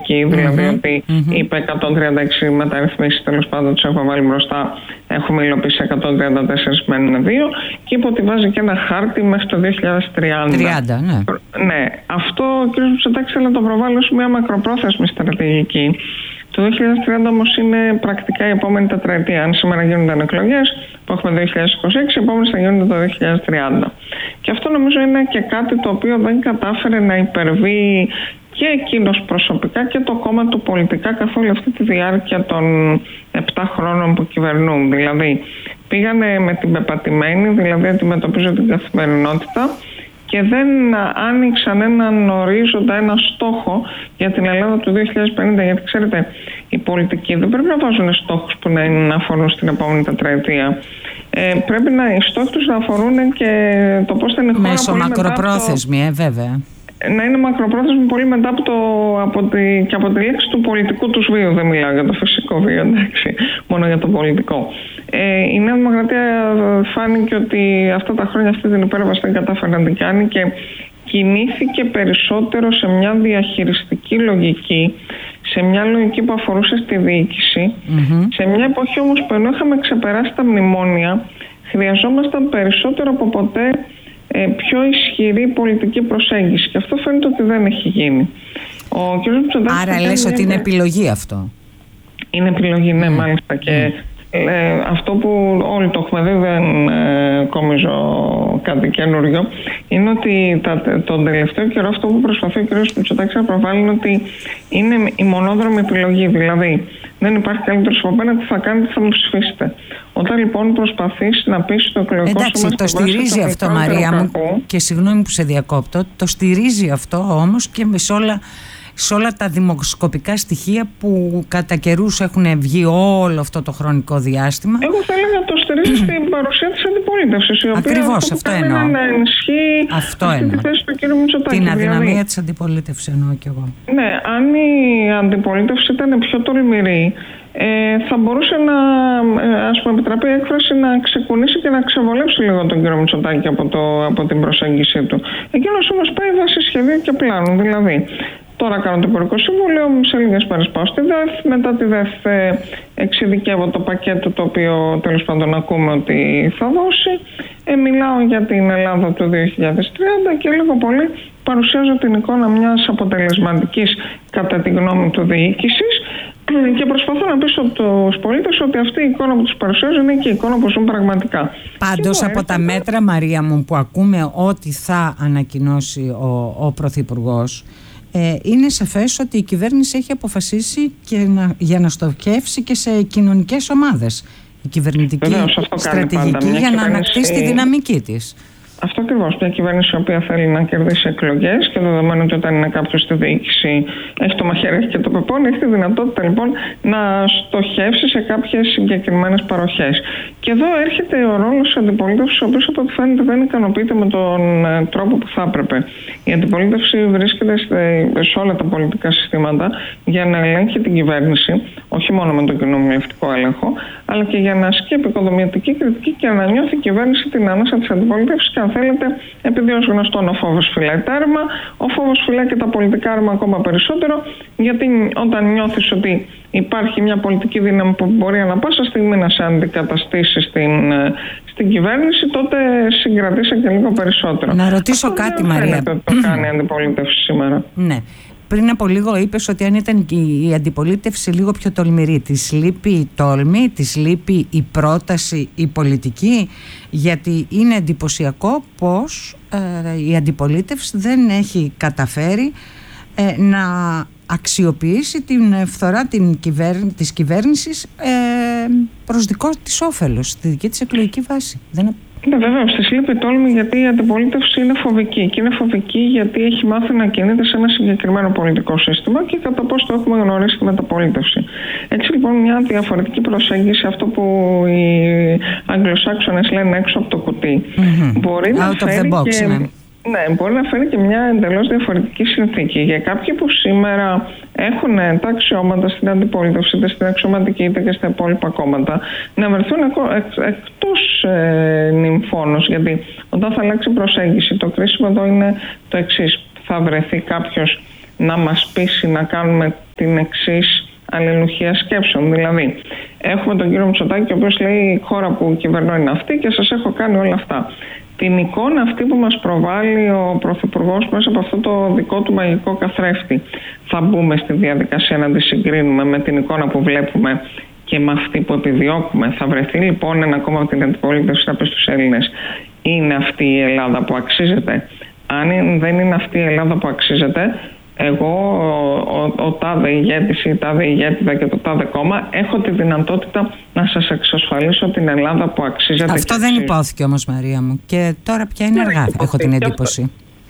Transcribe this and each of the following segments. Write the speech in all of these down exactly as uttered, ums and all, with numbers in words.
στρατηγική, δηλαδή mm-hmm. ότι mm-hmm. είπε εκατόν τριάντα έξι μεταρρυθμίσεις, τέλος πάντων τους έχω βάλει μπροστά, έχουμε υλοποιήσει εκατόν τριάντα τέσσερα, μένουν δύο, και είπε ότι βάζει και ένα χάρτη μέχρι το δύο χιλιάδες τριάντα. τριάντα, ναι. Ναι, αυτό ο κ. Μητσοτάκης θέλει να το προβάλλει ως μια μακροπρόθεσμη στρατηγική. Το δύο χιλιάδες τριάντα όμως είναι πρακτικά η επόμενη τετραετία. Αν σήμερα γίνονταν εκλογές που έχουμε το δύο χιλιάδες είκοσι έξι, οι επόμενες θα γίνονται το δύο χιλιάδες τριάντα. Και αυτό νομίζω είναι και κάτι το οποίο δεν κατάφερε να υπερβεί και εκείνος προσωπικά και το κόμμα του πολιτικά καθ' όλη αυτή τη διάρκεια των επτά χρόνων που κυβερνούν. Δηλαδή πήγανε με την πεπατημένη, δηλαδή αντιμετωπίζουν την καθημερινότητα και δεν άνοιξαν έναν ορίζοντα, ένα στόχο για την Ελλάδα του δύο χιλιάδες πενήντα. Γιατί ξέρετε, οι πολιτικοί δεν πρέπει να βάζουν στόχους που να, είναι, να αφορούν στην επόμενη τετραετία. Ε, πρέπει να, οι στόχοι τους να αφορούν και το πώς θα είναι η χώρα. Μέσω μακροπρόθεσμη, ε, βέβαια. Να είναι μακροπρόθεσμη πολύ μετά από, το, από, τη, και από τη λέξη του πολιτικού του βίου. Δεν μιλάω για το φυσικό βίο, εντάξει, μόνο για το πολιτικό. Ε, η Νέα Δημοκρατία φάνηκε ότι αυτά τα χρόνια αυτή την υπέρβαση δεν κατάφερε να την κάνει και κινήθηκε περισσότερο σε μια διαχειριστική λογική, σε μια λογική που αφορούσε στη διοίκηση, mm-hmm. σε μια εποχή όμως που ενώ είχαμε ξεπεράσει τα μνημόνια, χρειαζόμασταν περισσότερο από ποτέ ε, πιο ισχυρή πολιτική προσέγγιση, και αυτό φαίνεται ότι δεν έχει γίνει. Ο κ. Μητσοτάκης. Άρα λες ότι είναι επιλογή αυτό? Είναι επιλογή, ναι, mm. μάλιστα. Mm. Και ε, αυτό που όλοι το έχουμε δει, δεν ε, κομίζω κάτι καινούριο, είναι ότι τα, τον τελευταίο καιρό αυτό που προσπαθεί ο κ. Μητσοτάκης να προβάλλει είναι ότι είναι η μονόδρομη επιλογή. Δηλαδή δεν υπάρχει καλύτερος από μένα, τι θα κάνετε, θα μου ψηφίσετε. Όταν λοιπόν προσπαθείς να πεις το εκλογικό σώμα. Εντάξει, το στηρίζει αυτό, Μαρία μου, και συγγνώμη που σε διακόπτω, το στηρίζει αυτό όμως και με σε όλα, σε όλα τα δημοσκοπικά στοιχεία που κατά καιρούς έχουν βγει όλο αυτό το χρονικό διάστημα. Εγώ θα έλεγα το στηρίζει στην παρουσία της αντιπολίτευσης, η οποία Ακριβώς, αυτό εννοώ. Να ενισχύει αυτό αυτή τη θέση του κ. Μητσοτάκη. Την αδυναμία δηλαδή της αντιπολίτευσης εννοώ κι εγώ. Ναι, αν η αντιπολίτευση ήταν πιο τολμηρή, Ε, θα μπορούσε να, ε, ας πούμε, επιτραπεί η έκφραση, να ξεκουνήσει και να ξεβολέψει λίγο τον κύριο Μητσοτάκη από, το, από την προσέγγιση του. Εκείνος όμως πάει βάσει σχεδίου και πλάνου. Δηλαδή, τώρα κάνω το Υπουργικό Συμβούλιο, σε λίγες μέρες πάω στη ΔΕΘ, μετά τη ΔΕΘ ε, εξειδικεύω το πακέτο το οποίο τέλος πάντων ακούμε ότι θα δώσει. Ε, μιλάω για την Ελλάδα του δύο χιλιάδες τριάντα και λίγο πολύ παρουσιάζω την εικόνα μιας αποτελεσματικής, κατά τη γνώμη του, διοίκησης, και προσπαθώ να πείσω τους πολίτες ότι αυτή η εικόνα που τους παρουσιάζουν είναι και η εικόνα που ζουν πραγματικά. Πάντως από τα μέτρα, Μαρία μου, που ακούμε ότι θα ανακοινώσει ο, ο Πρωθυπουργός, ε, είναι σαφές ότι η κυβέρνηση έχει αποφασίσει και να, για να στοχεύσει και σε κοινωνικές ομάδες. Η κυβερνητική Βεβαίως, στρατηγική για να ανακτήσει τη δυναμική της. Αυτό ακριβώς. Μια κυβέρνηση η οποία θέλει να κερδίσει εκλογές και δεδομένου ότι όταν είναι κάποιος στη διοίκηση έχει το μαχαίρι, έχει και το πεπόνι, έχει τη δυνατότητα λοιπόν να στοχεύσει σε κάποιες συγκεκριμένες παροχές. Και εδώ έρχεται ο ρόλος της αντιπολίτευσης, ο οποίος από ό,τι φαίνεται δεν ικανοποιείται με τον τρόπο που θα έπρεπε. Η αντιπολίτευση βρίσκεται σε όλα τα πολιτικά συστήματα για να ελέγχει την κυβέρνηση, όχι μόνο με τον κοινοβουλευτικό έλεγχο, αλλά και για να ασκεί επικοδομητική κριτική και να νιώθει η κυβέρνηση την ανάσα της αντιπολίτευσης. Και αν θέλετε, επειδή ως γνωστόν ο φόβος φυλάει τα άρμα, ο φόβος φυλάει και τα πολιτικά άρμα ακόμα περισσότερο, γιατί όταν νιώθεις ότι υπάρχει μια πολιτική δύναμη που μπορεί ανά πάσα στιγμή να σε αντικαταστήσει στην, στην κυβέρνηση, τότε συγκρατήσε και λίγο περισσότερο. Να ρωτήσω αυτό κάτι, Μαρία. Δεν το κάνει η αντιπολίτευση σήμερα. Ναι. Πριν από λίγο είπες ότι αν ήταν η αντιπολίτευση λίγο πιο τολμηρή, της λείπει η τόλμη, της λείπει η πρόταση, η πολιτική, γιατί είναι εντυπωσιακό πως ε, η αντιπολίτευση δεν έχει καταφέρει ε, να αξιοποιήσει την φθορά την κυβέρ, της κυβέρνησης ε, προς δικό της όφελος, στη δική της εκλογική βάση. Δεν Ναι, βεβαίως, της λείπει τόλμη γιατί η αντιπολίτευση είναι φοβική. Και είναι φοβική γιατί έχει μάθει να κινείται σε ένα συγκεκριμένο πολιτικό σύστημα και κατά πώς το έχουμε γνωρίσει τη μεταπολίτευση. Έτσι λοιπόν, μια διαφορετική προσέγγιση, αυτό που οι Αγγλοσάξονες λένε έξω από το κουτί, mm-hmm. μπορεί Out να of φέρει the box, και... ναι. Ναι, μπορεί να φέρει και μια εντελώς διαφορετική συνθήκη. Για κάποιοι που σήμερα έχουν τα αξιώματα στην αντιπολίτευση, είτε στην αξιωματική είτε και στα υπόλοιπα κόμματα, να βρεθούν εκ, εκτός ε, νυμφώνος. Γιατί όταν θα αλλάξει προσέγγιση, το κρίσιμο εδώ είναι το εξής. Θα βρεθεί κάποιος να μας πείσει να κάνουμε την εξής αλληλουχία σκέψεων. Δηλαδή, έχουμε τον κύριο Μητσοτάκη, ο οποίος λέει η χώρα που κυβερνώ είναι αυτή και σας έχω κάνει όλα αυτά. Την εικόνα αυτή που μας προβάλλει ο Πρωθυπουργός μέσα από αυτό το δικό του μαγικό καθρέφτη, θα μπούμε στη διαδικασία να τη συγκρίνουμε με την εικόνα που βλέπουμε και με αυτή που επιδιώκουμε? Θα βρεθεί λοιπόν ένα κόμμα από την αντιπολίτευση να πει στους Έλληνες, είναι αυτή η Ελλάδα που αξίζετε? Αν δεν είναι αυτή η Ελλάδα που αξίζετε, εγώ, ο, ο, ο τάδε ηγέτης ή η τάδε ηγέτηδα και το τάδε κόμμα, έχω τη δυνατότητα να σας εξασφαλίσω την Ελλάδα που αξίζετε. Αυτό δεν υπόθηκε όμως, Μαρία μου, και τώρα πια είναι αργά, έχω την εντύπωση.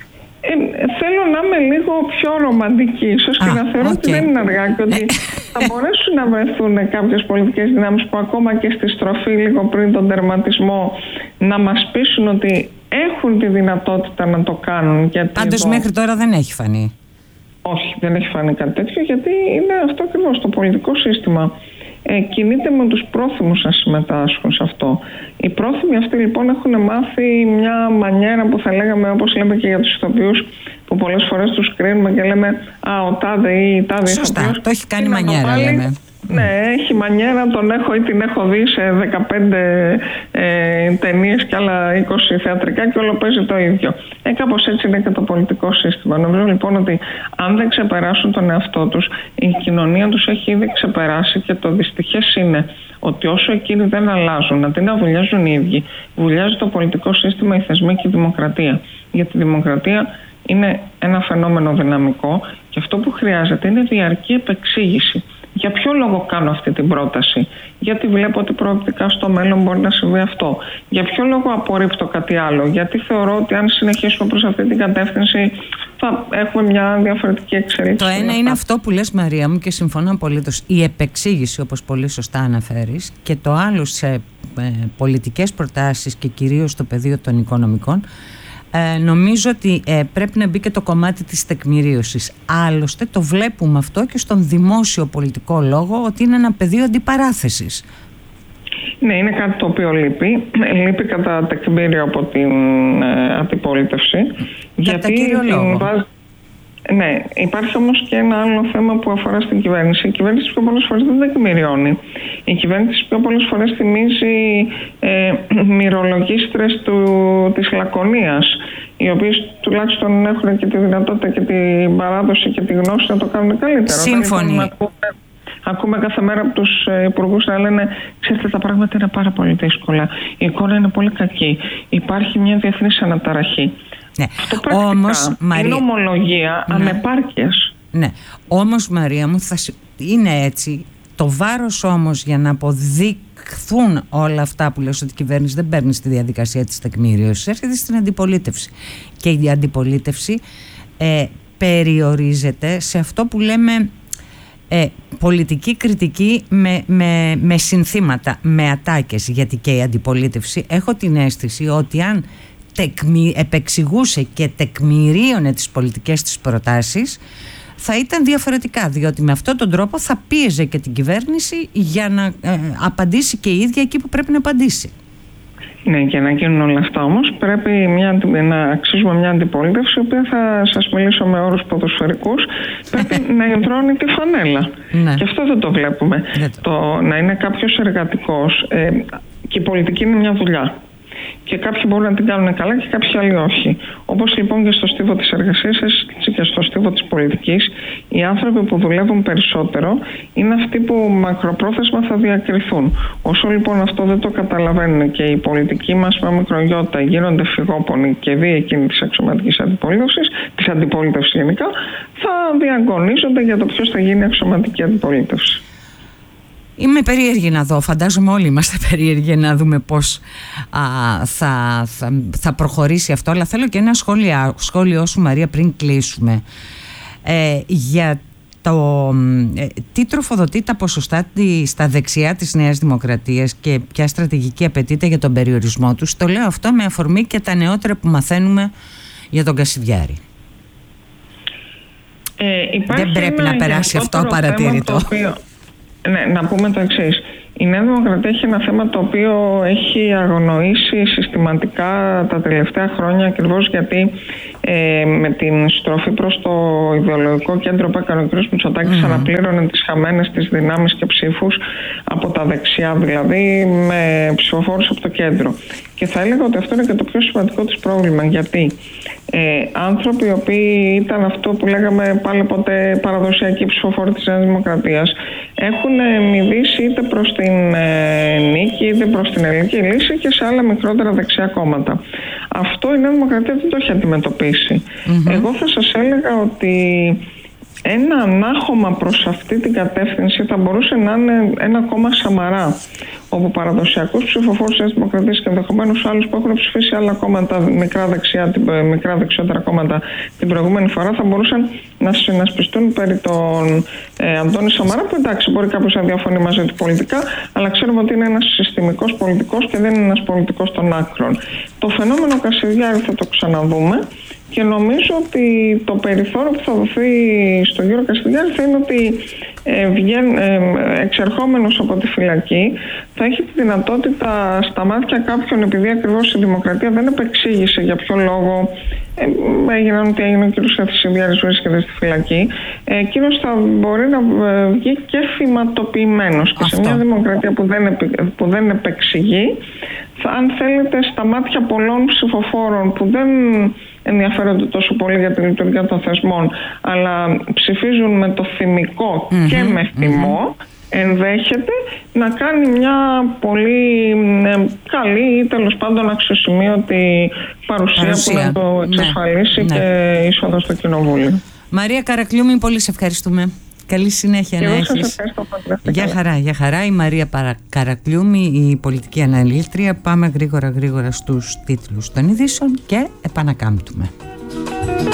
Ε, θέλω να είμαι λίγο πιο ρομαντική ίσως και Α, να θεωρώ okay. ότι δεν είναι αργά και ότι θα μπορέσουν να βρεθούν κάποιες πολιτικές δυνάμεις που ακόμα και στη στροφή λίγο πριν τον τερματισμό να μας πείσουν ότι έχουν τη δυνατότητα να το κάνουν. Πάντως εδώ... μέχρι τώρα δεν έχει φανεί. Όχι, δεν έχει φανεί κάτι τέτοιο, γιατί είναι αυτό ακριβώς το πολιτικό σύστημα. Ε, κινείται με τους πρόθυμους να συμμετάσχουν σε αυτό. Οι πρόθυμοι αυτοί λοιπόν έχουν μάθει μια μανιέρα που θα λέγαμε, όπως λέμε και για τους ηθοποιούς, που πολλές φορές τους κρίνουμε και λέμε «Α, ο τάδε ή η τάδε ηθοποιός». Σωστά, το έχει κάνει μανιέρα, λέμε. Ναι, έχει μανιέρα, τον έχω ή την έχω δει σε δεκαπέντε ε, ταινίες και άλλα είκοσι θεατρικά και όλο παίζει το ίδιο. Ε, κάπως έτσι είναι και το πολιτικό σύστημα. Νομίζω λοιπόν ότι αν δεν ξεπεράσουν τον εαυτό τους, η κοινωνία τους έχει ήδη ξεπεράσει, και το δυστυχές είναι ότι όσο εκείνοι δεν αλλάζουν, αντί να βουλιάζουν οι ίδιοι, βουλιάζει το πολιτικό σύστημα, η θεσμή και η δημοκρατία. Γιατί η δημοκρατία είναι ένα φαινόμενο δυναμικό και αυτό που χρειάζεται είναι διαρκή επεξήγηση. Για ποιο λόγο κάνω αυτή την πρόταση? Γιατί βλέπω ότι προοπτικά στο μέλλον μπορεί να συμβεί αυτό. Για ποιο λόγο απορρίπτω κάτι άλλο? Γιατί θεωρώ ότι αν συνεχίσουμε προς αυτή την κατεύθυνση θα έχουμε μια διαφορετική εξέλιξη. Το ένα είναι αυτό που λες, Μαρία μου, και συμφωνώ απολύτως, η επεξήγηση, όπως πολύ σωστά αναφέρεις, και το άλλο σε ε, πολιτικές προτάσεις και κυρίως στο πεδίο των οικονομικών. Ε, νομίζω ότι ε, πρέπει να μπει και το κομμάτι της τεκμηρίωσης. Άλλωστε το βλέπουμε αυτό και στον δημόσιο πολιτικό λόγο, ότι είναι ένα πεδίο αντιπαράθεσης. Ναι, είναι κάτι το οποίο λείπει. Λείπει κατά τεκμήριο από την ε, αντιπολίτευση. Κατά γιατί κύριο λόγο. Βάζ... Ναι, υπάρχει όμως και ένα άλλο θέμα που αφορά στην κυβέρνηση. Η κυβέρνηση πιο πολλές φορές δεν τεκμηριώνει. Η κυβέρνηση πιο πολλές φορές θυμίζει ε, μυρολογίστρες του, της Λακωνίας, οι οποίες τουλάχιστον έχουν και τη δυνατότητα και την παράδοση και τη γνώση να το κάνουν καλύτερα. Σύμφωνοι. Ακούμε, ακούμε κάθε μέρα από τους υπουργούς να λένε, ξέρετε, τα πράγματα είναι πάρα πολύ δύσκολα. Η εικόνα είναι πολύ κακή. Υπάρχει μια διεθνής αναταραχή. Ναι. Αυτό πρακτικά όμως, Μαρία... είναι ομολογία ναι. ανεπάρκειας. Ναι, όμως, Μαρία μου, θα... είναι έτσι. Το βάρος όμως για να αποδειχθούν όλα αυτά που λες ότι η κυβέρνηση δεν παίρνει στη διαδικασία της τεκμήριωσης, έρχεται στην αντιπολίτευση. Και η αντιπολίτευση ε, περιορίζεται σε αυτό που λέμε ε, πολιτική κριτική με, με, με συνθήματα, με ατάκες. Γιατί και η αντιπολίτευση, έχω την αίσθηση ότι αν τεκμη, επεξηγούσε και τεκμηρίωνε τις πολιτικές της προτάσεις, θα ήταν διαφορετικά, διότι με αυτόν τον τρόπο θα πίεζε και την κυβέρνηση για να ε, απαντήσει και η ίδια εκεί που πρέπει να απαντήσει. Ναι, για να γίνουν όλα αυτά όμως πρέπει μια, να αξίζουμε μια αντιπολίτευση, η οποία, θα σας μιλήσω με όρους ποδοσφαιρικούς, πρέπει να υδρώνει τη φανέλα. Ναι. Και αυτό δεν το βλέπουμε. Δεν το... το να είναι κάποιος εργατικός, ε, και η πολιτική είναι μια δουλειά. Και κάποιοι μπορούν να την κάνουν καλά και κάποιοι άλλοι όχι. Όπως λοιπόν και στο στίβο της εργασίας, έτσι και στο στίβο της πολιτικής, οι άνθρωποι που δουλεύουν περισσότερο είναι αυτοί που μακροπρόθεσμα θα διακριθούν. Όσο λοιπόν αυτό δεν το καταλαβαίνουν και οι πολιτικοί μας με μικρογιώτα γίνονται φυγόπονοι και δι' εκείνη της αξιωματικής αντιπολίτευσης, της αντιπολίτευσης γενικά, θα διαγωνίζονται για το ποιος θα γίνει αξιωματική αντιπολίτευση. Είμαι περίεργη να δω, φαντάζομαι όλοι είμαστε περίεργοι να δούμε πώς α, θα, θα, θα προχωρήσει αυτό, αλλά θέλω και ένα σχόλιο, σχόλιο σου, Μαρία, πριν κλείσουμε, ε, για το ε, τι τροφοδοτεί τα ποσοστά στα δεξιά της Νέας Δημοκρατίας και ποια στρατηγική απαιτείται για τον περιορισμό τους. Το λέω αυτό με αφορμή και τα νεότερα που μαθαίνουμε για τον Κασιδιάρη. Ε, Δεν πρέπει να περάσει αυτό παρατήρητο. Ναι, να πούμε το εξής. Η Νέα Δημοκρατία έχει ένα θέμα το οποίο έχει αγνοήσει συστηματικά τα τελευταία χρόνια, ακριβώς γιατί ε, με την στροφή προς το ιδεολογικό κέντρο που έκανε ο κ. Μητσοτάκης mm. αναπλήρωνε τις χαμένες τις δυνάμεις και ψήφους από τα δεξιά, δηλαδή με ψηφοφόρους από το κέντρο. Και θα έλεγα ότι αυτό είναι και το πιο σημαντικό της πρόβλημα, γιατί ε, άνθρωποι οι οποίοι ήταν αυτό που λέγαμε πάλι ποτέ παραδοσιακοί ψηφοφόροι της Νέας Δημοκρατίας έχουν μηδήσει είτε προς την ε, νίκη είτε προς την ελληνική λύση και σε άλλα μικρότερα δεξιά κόμματα. Αυτό η Νέα Δημοκρατία δεν το έχει αντιμετωπίσει. Mm-hmm. Εγώ θα σας έλεγα ότι ένα ανάχωμα προς αυτή την κατεύθυνση θα μπορούσε να είναι ένα κόμμα Σαμαρά, όπου παραδοσιακούς ψηφοφόρους της Δημοκρατίας και ενδεχομένως άλλους που έχουν ψηφίσει άλλα κόμματα, μικρά, δεξιά, μικρά δεξιότερα κόμματα την προηγούμενη φορά, θα μπορούσαν να συνασπιστούν περί τον ε, Αντώνη Σαμαρά, που εντάξει μπορεί κάποιος να διαφωνεί μαζί του πολιτικά, αλλά ξέρουμε ότι είναι ένας συστημικός πολιτικός και δεν είναι ένας πολιτικός των άκρων. Το φαινόμενο Κασιδιάρη θα το ξαναδούμε. Και νομίζω ότι το περιθώριο που θα δοθεί στον κύριο Κασιδιάρη θα είναι ότι ε, βγεν, ε, εξερχόμενος από τη φυλακή θα έχει τη δυνατότητα στα μάτια κάποιων, επειδή ακριβώς η Δημοκρατία δεν επεξήγησε για ποιο λόγο ε, έγιναν ότι έγινε ο κύριος Κασιδιάρης βρίσκεται στη φυλακή, ε, εκείνος θα μπορεί να βγει και θυματοποιημένος. Και σε μια Δημοκρατία που δεν, που δεν επεξηγεί, θα, αν θέλετε, στα μάτια πολλών ψηφοφόρων που δεν ενδιαφέρονται τόσο πολύ για τη λειτουργία των θεσμών, αλλά ψηφίζουν με το θυμικό mm-hmm, και με θυμό, mm-hmm. ενδέχεται να κάνει μια πολύ ε, καλή ή τέλος πάντων αξιοσημείωτη παρουσία, παρουσία που να το εξασφαλίσει ναι, και ναι. είσοδο στο Κοινοβούλιο. Μαρία Καρακλιούμη, πολύ σε ευχαριστούμε. Καλή συνέχεια και να έχεις. Γεια χαρά, για χαρά. Η Μαρία Καρακλιούμη, η πολιτική αναλύτρια. Πάμε γρήγορα γρήγορα στους τίτλους των ειδήσεων και επανακάμπτουμε.